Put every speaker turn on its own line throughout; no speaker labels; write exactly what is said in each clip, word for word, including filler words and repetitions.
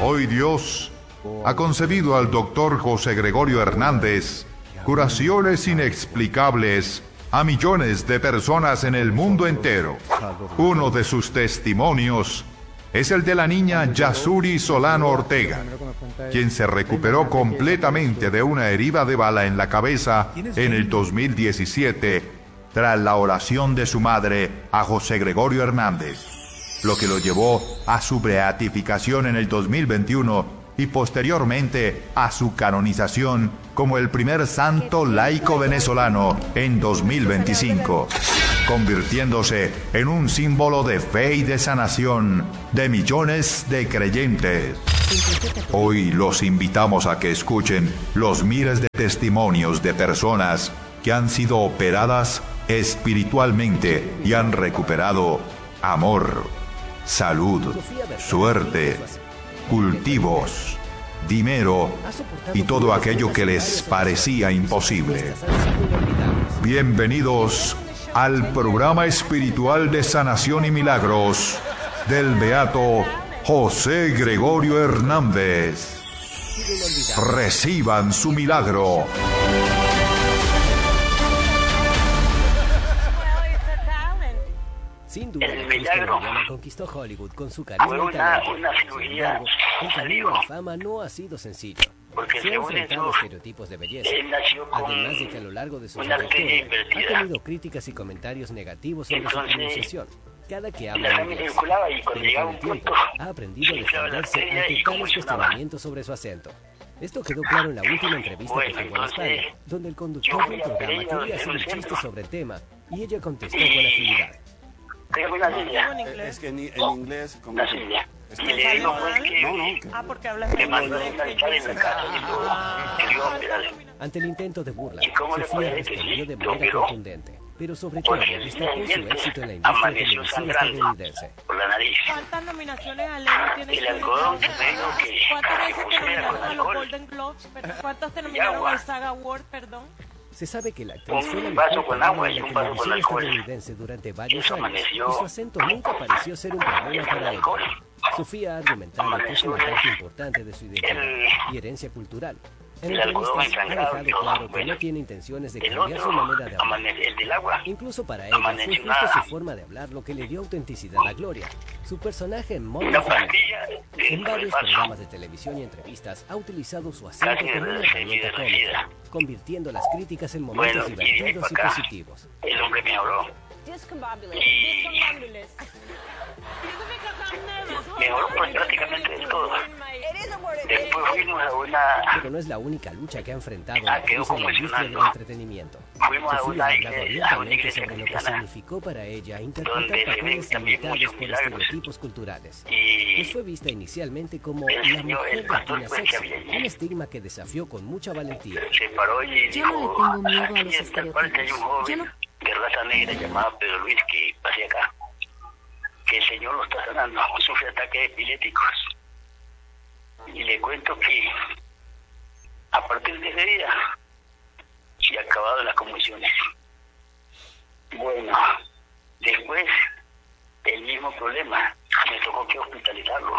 Hoy Dios ha concedido al doctor José Gregorio Hernández curaciones inexplicables a millones de personas en el mundo entero. Uno de sus testimonios es el de la niña Yasuri Solano Ortega, quien se recuperó completamente de una herida de bala en la cabeza en el dos mil diecisiete tras la oración de su madre a José Gregorio Hernández, lo que lo llevó a su beatificación en el dos mil veintiuno y posteriormente a su canonización como el primer santo laico venezolano en dos mil veinticinco, convirtiéndose en un símbolo de fe y de sanación de millones de creyentes. Hoy los invitamos a que escuchen los miles de testimonios de personas que han sido operadas espiritualmente y han recuperado amor, salud, suerte, cultivos, dinero y todo aquello que les parecía imposible. Bienvenidos al programa espiritual de sanación y milagros del beato José Gregorio Hernández. Reciban su milagro.
Sin duda,
el milagro
conquistó Hollywood con su carisma
fue una, una cirugía
salió. La fama no ha sido sencillo.
Porque
se ha
según
enfrentado a
eso,
estereotipos de belleza.
él nació con
Además de que a lo largo de su
una arteria
trayectoria ha tenido críticas y comentarios negativos sobre
Entonces,
su pronunciación. Cada que habla
la
en
familia
inglés,
circulaba y cuando
pero
llegaba
con
un
el tiempo
punto,
ha aprendido a
se inflaba la
defenderse
arteria
ante
y
tales
convulsionaba.
cuestionamientos sobre su acento. Esto quedó claro en la última entrevista
Bueno,
que tuvo en
entonces,
España, donde el conductor
yo
del
fui a
programa
Pereira,
quería hacer un
en el
chiste
centro.
sobre el tema y ella contestó con agilidad.
Dígame una niña,
Es que en, en inglés, como
una
que-
niña.
es
Y
que-
le digo, pues, que
No, no.
Ah, porque hablas
me
en
mandó
inglés.
una altar en la casa y lo quería operar.
Ante el intento de burla,
¿Y cómo le
Sofía
parece que
respondió
sí?
de
Lo
manera
operó.
contundente, pero sobre todo
Porque el
destacó su
diente
éxito en la industria
amaneció
televisiva
sangrando
estadounidense.
por la nariz.
¿Cuántas nominaciones al Emmy tienes
El
tú?
algodón me dijo que
¿Cuántas
que
veces te
pusiera con
nominaron a los
alcohol.
Golden Globes? Perdón, ¿cuántas te nominaron
agua.
al SAG Award, perdón?
Se sabe que la actriz
Un
fue la
vaso
mejor
con
pagada
agua
de
y
la
un vaso con
televisión
alcohol.
estadounidense durante varios
Eso
años,
amaneció-
y su acento nunca pareció ser un problema para ella.
alcohol.
Sofía ha argumentado que es una
Amaneció
parte
el-
importante de su identidad
el-
y herencia cultural. En
el algodón
entrevistas ha
ensangrado y
dejado
todo.
claro que
Bueno,
no tiene intenciones de
El
cambiar su
otro,
manera de hablar.
amane- el del agua,
Incluso para ella fue
amaneció
justo
nada.
su forma de hablar lo que le dio autenticidad a Gloria. Su personaje Molly
una
Family,
pastilla
en
dentro del
varios
vaso.
programas de televisión y entrevistas ha utilizado su acento
Casi
como una
de-
herramienta
de-
cómica, convirtiendo las críticas en momentos
Bueno, y de ahí
divertidos y
para acá,
positivos.
el hombre me habló. Y mejoró pues prácticamente de todo. Después fuimos a una...
Pero no es la única lucha que ha enfrentado
Ah,
la
quedó
actriz en la industria del
conmocionando.
entretenimiento.
Fuimos a
Sofía
una
ha hablado
iglesia, a una
abiertamente
iglesia
sobre lo que
cristiana,
significó para ella interpretar
donde se ven
papeles
también
limitados
muchos
por
milagros.
estereotipos culturales.
Y
Pues fue vista inicialmente como
el
la
señor,
mujer
el pastor,
latina
pues, que
sexy,
había allí.
un estigma que desafió con mucha valentía.
se paró y
Yo no le
dijo,
tengo miedo a
aquí
los
en tal parte hay un joven
Yo no-
de raza negra llamado Pedro Luis que pase acá, que el Señor lo está sanando, sufre ataques epilépticos. Y le cuento que a partir de ese día se han acabado las convulsiones. Bueno, después el mismo problema, me tocó que hospitalizarlo.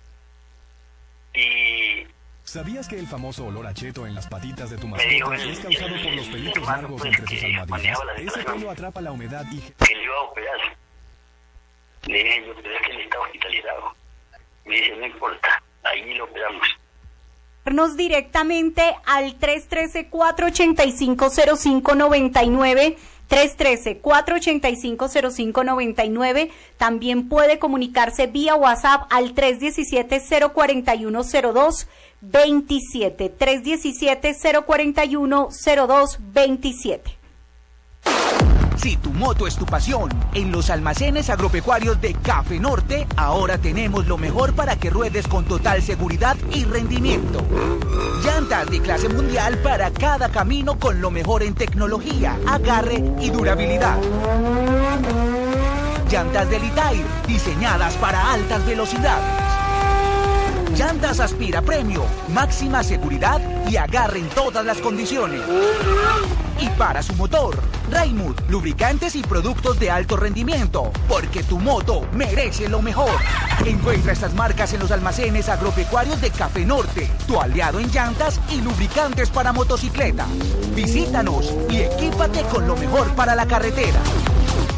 Y
¿Sabías que el famoso olor a cheto en las patitas de tu
Me
mascota
dijo el-
es causado por los
el
pelitos
hermano,
largos
pues,
entre sus
que
almohadillas?
manejaba la
Ese
declaración.
pelo atrapa la humedad y...
que le iba a operar. Le dije yo, pero es que él está hospitalizado. Me dice, no importa, ahí lo operamos.
Nos directamente al tres uno tres, cuatro ocho cinco, cero cinco nueve nueve, tres uno tres, cuatro ocho cinco, cero cinco nueve nueve. También puede comunicarse vía WhatsApp al tres uno siete, cero cuatro uno, cero dos dos siete, tres uno siete, cero cuatro uno, cero dos dos siete.
Si tu moto es tu pasión, en los almacenes agropecuarios de Café Norte, ahora tenemos lo mejor para que ruedes con total seguridad y rendimiento. Llantas de clase mundial para cada camino con lo mejor en tecnología, agarre y durabilidad. Llantas de Litair, diseñadas para altas velocidades. Llantas Aspira Premio, máxima seguridad y agarre en todas las condiciones. Y para su motor, Raimund, lubricantes y productos de alto rendimiento, porque tu moto merece lo mejor. Encuentra estas marcas en los almacenes agropecuarios de Café Norte, tu aliado en llantas y lubricantes para motocicleta. Visítanos y equípate con lo mejor para la carretera.